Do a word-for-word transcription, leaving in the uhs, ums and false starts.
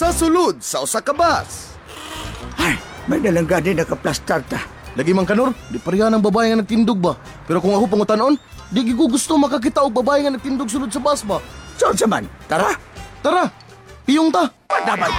sa sulod sa usa ka bus. Ay, may nalangga din nakaplastar ta. Lagi man kanor, di pareha ng babae nga nagtindog ba? Pero kung ako pangutanon, di ko gusto makakita og babae nga nagtindog sulod sa bus ba? Saan sa man? Tara! Tara, piyong ta. Dapat